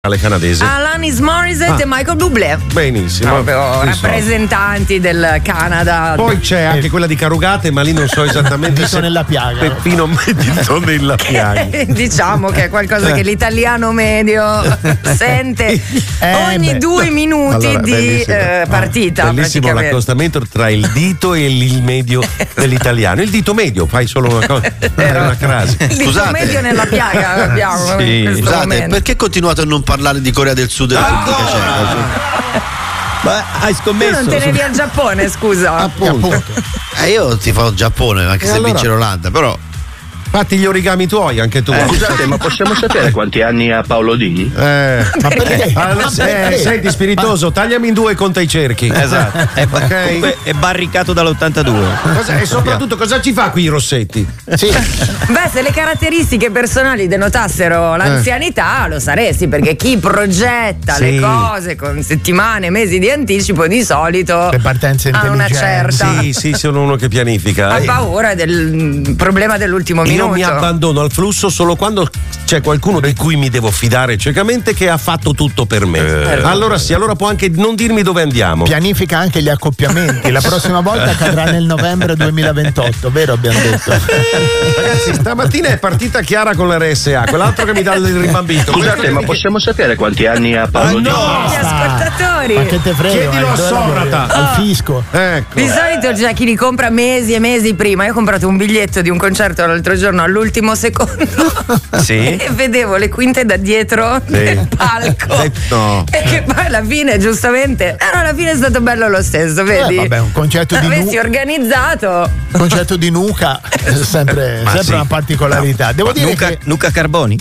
canadese. Alanis Morissette e Michael Bublé. Benissimo. Rappresentanti del Canada. Poi c'è anche quella di Carugate, ma lì non so esattamente se nella piaga. Peppino Dito nella piaga. Diciamo che è qualcosa che l'italiano medio sente ogni 2 minuti di partita. Bellissimo l'accostamento tra il dito e il medio dell'italiano. Il dito medio, fai solo una cosa. Una crasi. Il dito medio nella piaga abbiamo. Scusate, perché continuate a non parlare di Corea del Sud e Repubblica Ceca? Ma hai scommesso? Tu non tenevi al Giappone, scusa. Appunto. Io ti fa il Giappone, anche se vince l'Olanda, però. Fatti gli origami tuoi, anche tu. Scusate, ma possiamo sapere quanti anni ha Paolo Dini? Ma perché? Senti, spiritoso, tagliami in 2 e conta i cerchi. Esatto. Okay. È barricato dall'82. E soprattutto cosa ci fa qui i Rossetti? Sì. Beh, se le caratteristiche personali denotassero l'anzianità, lo saresti, perché chi progetta le cose con settimane, mesi di anticipo, di solito le partenze ha una certa. Sì, sono uno che pianifica. Ha paura del problema dell'ultimo minuto. Io mi abbandono al flusso solo quando c'è qualcuno di cui mi devo fidare ciecamente, che ha fatto tutto per me. Allora sì, allora può anche non dirmi dove andiamo. Pianifica anche gli accoppiamenti. La prossima volta accadrà nel novembre 2028, vero abbiamo detto? Ragazzi, stamattina è partita Chiara con l'RSA, quell'altro che mi dà il rimbambito. Scusate, ma possiamo sapere quanti anni ha Paolo Dini? Gli ascoltatori. Ma che te frega? Chiedilo a Sonata. Al fisco. Ecco. Di solito c'è chi li compra mesi e mesi prima. Io ho comprato un biglietto di un concerto l'altro giorno all'ultimo secondo. Sì. E vedevo le quinte da dietro del palco. No. E che poi alla fine, giustamente, alla fine è stato bello lo stesso, vedi? Vabbè, un concerto di avessi organizzato. Concerto di nuca, sempre una particolarità. Devo dire che Luca Carboni?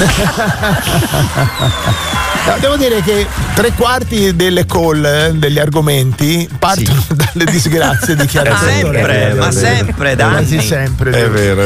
devo dire che 3/4 delle call, degli argomenti partono dalle disgrazie di Chiara. Ma sempre da anni. Sempre. È vero.